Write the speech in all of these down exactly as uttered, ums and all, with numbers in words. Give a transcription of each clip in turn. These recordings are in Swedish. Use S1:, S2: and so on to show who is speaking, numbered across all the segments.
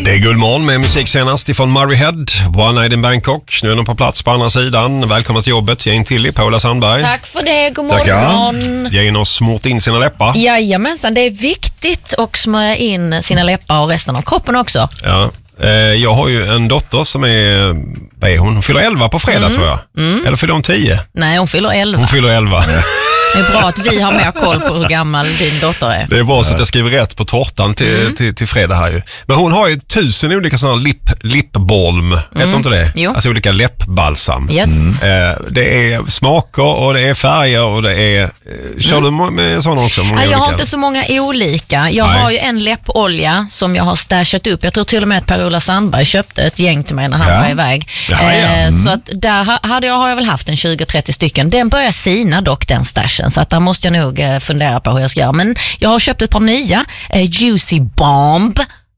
S1: Det är Guldmorgon med musik senast ifrån Murray Head, One Night in Bangkok. Nu är de på plats på andra sidan. Välkommen till jobbet, Jane Tilly, Paula Sandberg.
S2: Tack för det, god morgon.
S1: Jane har smort in sina läppar.
S2: Jajamensan, det är viktigt att smörja in sina läppar och resten av kroppen också.
S1: Ja. Jag har ju en dotter som är, vad är hon? Hon fyller elva på fredag mm. tror jag. Mm. Eller fyller hon tio?
S2: Nej, hon fyller elva.
S1: Hon fyller elva.
S2: Det är bra att vi har mer koll på hur gammal din dotter är.
S1: Det är bra så att jag skriver rätt på tårtan till, mm. till, till fredag här ju. Men hon har ju tusen olika sådana lipp, lippbalm, mm. heter inte det?
S2: Jo.
S1: Alltså olika läppbalsam.
S2: Yes.
S1: Mm. Det är smaker och det är färger och det är... Kör mm. du med sådana också?
S2: Ja, jag har inte så många olika. Jag Nej. har ju en läppolja som jag har stashat upp. Jag tror till och med att Per-Ola Sandberg köpte ett gäng till mig när han ja. var iväg. Ja, ja. Mm. Så att där hade jag, har jag väl haft en tjugo trettio stycken. Den börjar sina dock, den stashen. Så att där måste jag nog eh, fundera på hur jag ska göra. Men jag har köpt ett par nya. Eh, Juicy Bomb.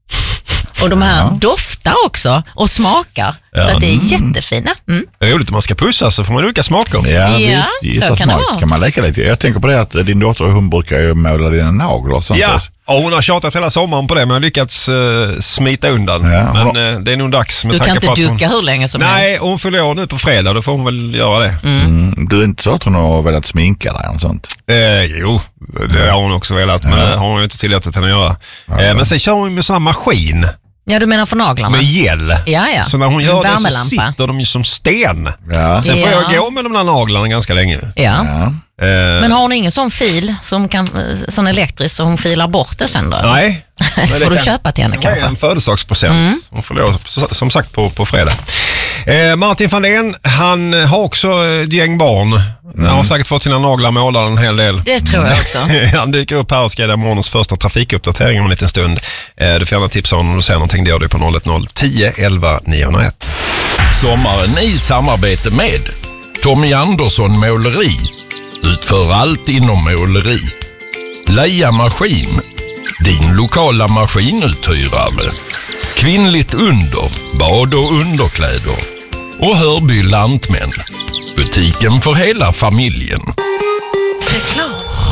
S2: Och de här ja. doftar också och smakar. Ja. Så att det är jättefina. Mm.
S1: Det är roligt, om man ska pussa så får man olika smaker.
S3: Ja, ja visst. Så kan smak. det vara. Kan man leka lite. Jag tänker på det att din dotter, hon brukar ju måla dina naglar och sånt.
S1: Ja, och hon har tjatat hela sommaren på det, men jag har lyckats uh, smita undan. Ja, men har... uh, det är nog dags. Med
S2: du kan inte
S1: på
S2: ducka
S1: hon...
S2: hur länge som
S1: Nej,
S2: helst.
S1: Nej, hon fyller år nu på fredag, då får hon väl göra det.
S3: Mm. Mm. Du är inte så att hon har velat sminka dig och sånt?
S1: Eh, jo, det har hon också velat, men ja. det har hon inte tillåtit henne att göra. Ja, eh, men sen kör hon med sån här maskin.
S2: Ja, du menar för naglarna?
S1: Med gel.
S2: Ja, ja.
S1: Så när hon gör det så sitter de ju som sten.
S3: Ja.
S1: Sen får
S2: ja.
S1: jag gå med de där naglarna ganska länge.
S2: Ja. ja. Eh. Men har hon ingen sån fil som kan, sån elektrisk så hon filar bort det sen då?
S1: Nej.
S2: Får du köpa till henne kanske?
S1: Det är en födelsedagspresent. Mm. Hon får lov, som sagt, på, på fredag. Eh, Martin van den, han har också ett gäng barn. Mm. Han har säkert fått sina naglar målade en hel del.
S2: Det tror jag också.
S1: Han dyker upp här och ska ge morgonens första trafikuppdatering om en liten stund. Eh, du får gärna tipsa om om du säger någonting. Det gör du på noll ett noll tio elva niohundraett.
S4: Sommaren i samarbete med Tommy Andersson Måleri. Utför allt inom måleri. Leia Maskin. Din lokala maskinuthyrare. Kvinnligt under, bad och underkläder. Och Hörby Lantmän. Butiken för hela familjen.
S2: Reklam.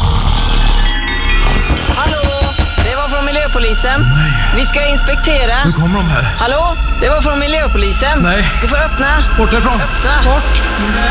S5: Hallå, det var från miljöpolisen. Nej. Vi ska inspektera.
S6: Nu kommer de här.
S5: Hallå, det var från miljöpolisen.
S6: Nej.
S5: Du får öppna.
S6: Bort därifrån.
S5: Öppna.
S6: Bort.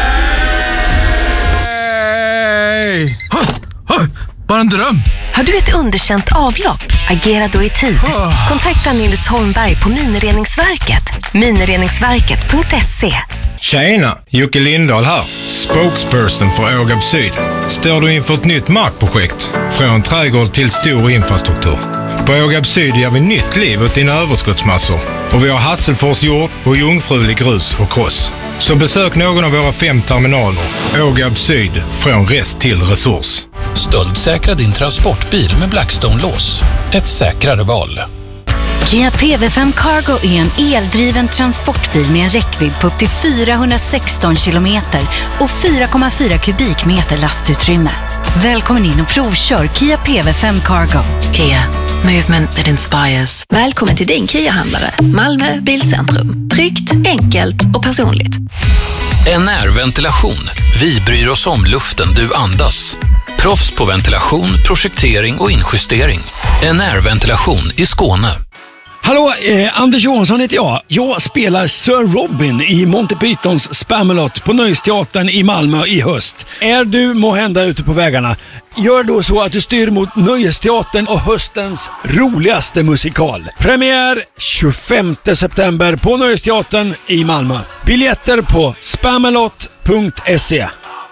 S1: Nej.
S6: Ha, ha. Bara en dröm.
S7: Har du ett underkänt avlopp? Agera då i tid. Oh. Kontakta Nils Holmberg på Minireningsverket. minireningsverket punkt se.
S8: Tjena, Jocke Lindahl här. Spokesperson för Ågab Syd. Står du inför ett nytt markprojekt? Från trädgård till stor infrastruktur. På Ågab Syd ger vi nytt liv åt dina överskottsmassor. Och vi har Hasselfors jord och jungfrulig grus och kross. Så besök någon av våra fem terminaler. Ågab Syd, från rest till resurs.
S9: Stöldsäkra din transportbil med Blackstone-lås. Ett säkrare val.
S10: Kia P V fem Cargo är en eldriven transportbil med en räckvidd på upp till fyrahundrasexton kilometer och fyra komma fyra kubikmeter lastutrymme. Välkommen in och provkör Kia P V fem Cargo.
S7: Kia, movement that inspires. Välkommen till din Kia-handlare. Malmö Bilcentrum. Tryggt, enkelt och personligt.
S9: N R Ventilation. Vi bryr oss om luften du andas. Proffs på ventilation, projektering och injustering. N R Ventilation i Skåne.
S11: Hallå, eh, Anders Johansson heter jag. Jag spelar Sir Robin i Monty Pythons Spamalot på Nöjesteatern i Malmö i höst. Är du måhända ute på vägarna? Gör då så att du styr mot Nöjesteatern och höstens roligaste musikal. Premiär tjugofemte september på Nöjesteatern i Malmö. Biljetter på spamalot punkt se.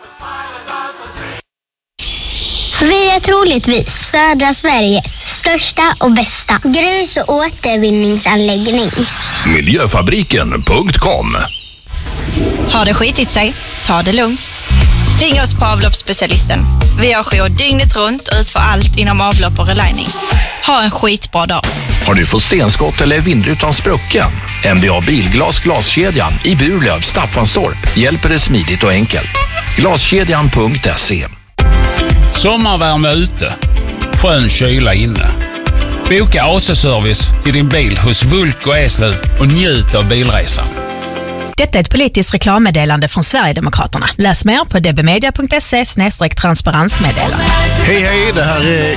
S12: Vi är troligtvis södra Sveriges största och bästa grus- och återvinningsanläggning.
S4: Miljöfabriken punkt com.
S13: Har det skitit sig? Ta det lugnt. Ring oss på avloppsspecialisten. Vi har jour dygnet runt och utför allt inom avlopp och relining. Ha en skitbra dag.
S4: Har du fått stenskott eller vindrutan sprucken? M B A Bilglas glaskedjan i Burlöv, Staffanstorp hjälper det smidigt och enkelt. Glaskedjan punkt se.
S14: Sommarvärme ute, skön kyla inne. Boka A C-service till din bil hos Vulko Eslöv och njut av bilresan.
S15: Detta är ett politiskt reklammeddelande från Sverigedemokraterna. Läs mer på dbmedia punkt se slash transparensmeddelande.
S3: Hej hej, det här är